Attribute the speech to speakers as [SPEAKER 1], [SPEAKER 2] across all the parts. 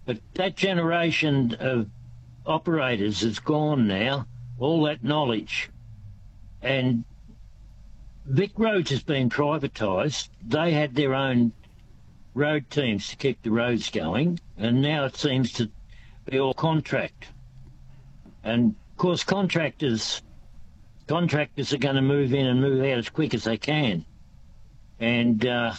[SPEAKER 1] But that generation of operators is gone now, all that knowledge. And Vic Roads has been privatised. They had their own road teams to keep the roads going, and now it seems to be all contract. And of course contractors are going to move in and move out as quick as they can. And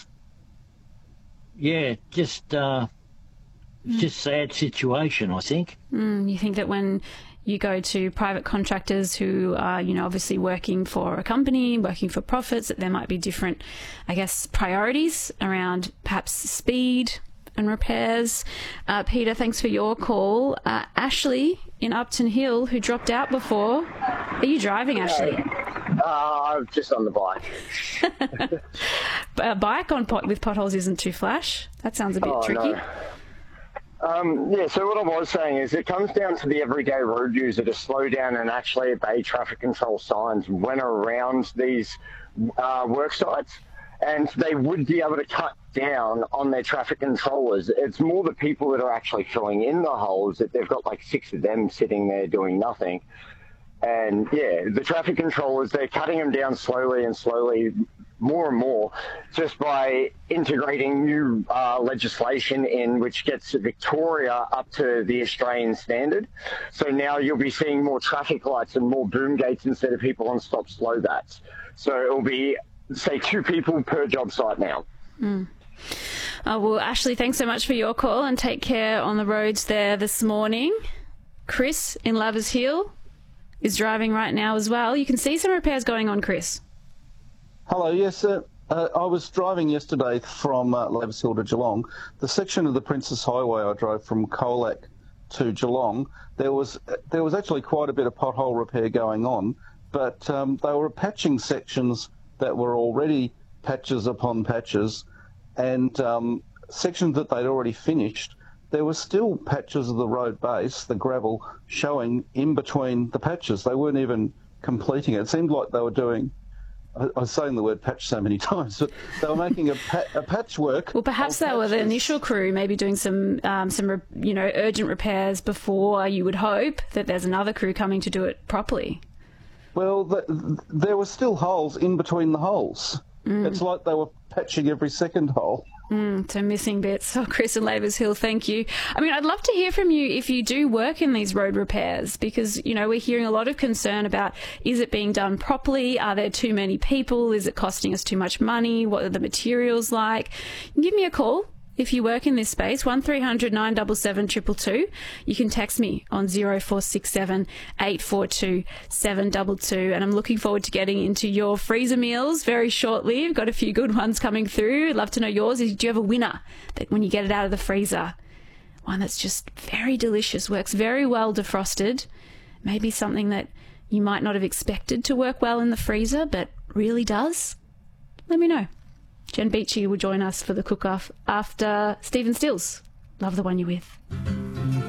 [SPEAKER 1] just sad situation, I think.
[SPEAKER 2] You think that when you go to private contractors who are, obviously working for a company, working for profits, that there might be different, I guess, priorities around perhaps speed and repairs. Peter, thanks for your call. Ashley in Upton Hill, who dropped out before. Are you driving, Ashley?
[SPEAKER 3] I'm just on the bike.
[SPEAKER 2] A bike with potholes isn't too flash. That sounds a bit tricky.
[SPEAKER 3] No. So what I was saying is it comes down to the everyday road user to slow down and actually obey traffic control signs when around these work sites, and they would be able to cut down on their traffic controllers. It's more the people that are actually filling in the holes, that they've got like 6 of them sitting there doing nothing. And the traffic controllers, they're cutting them down slowly and slowly, more and more, just by integrating new legislation in which gets Victoria up to the Australian standard. So now you'll be seeing more traffic lights and more boom gates instead of people on stop slow bats. So it'll be, say, 2 people per job site now.
[SPEAKER 2] Well, Ashley, thanks so much for your call, and take care on the roads there this morning. Chris in Lovers Hill is driving right now as well. You can see some repairs going on, Chris.
[SPEAKER 4] Hello, yes, I was driving yesterday from Lovers Hill to Geelong. The section of the Princess Highway I drove from Colac to Geelong, there was actually quite a bit of pothole repair going on, but they were patching sections that were already patches upon patches, and sections that they'd already finished. There were still patches of the road base, the gravel, showing in between the patches. They weren't even completing it. It seemed like they were doing... I was saying the word patch so many times, but they were making a patchwork.
[SPEAKER 2] Well, perhaps they were the initial crew, maybe doing some urgent repairs before you would hope that there's another crew coming to do it properly.
[SPEAKER 4] Well, there were still holes in between the holes. It's like they were patching every second hole.
[SPEAKER 2] So missing bits. Oh, Chris in Lovers Hill, thank you. I mean, I'd love to hear from you if you do work in these road repairs, because, we're hearing a lot of concern about, is it being done properly? Are there too many people? Is it costing us too much money? What are the materials like? Give me a call if you work in this space, 1300 977 222. You can text me on 0467 842 722. And I'm looking forward to getting into your freezer meals very shortly. We've got a few good ones coming through. I'd love to know yours. Do you have a winner that when you get it out of the freezer, one that's just very delicious, works very well defrosted, maybe something that you might not have expected to work well in the freezer, but really does? Let me know. Jen Beachy will join us for the cook-off after Stephen Stills. Love the One You're With.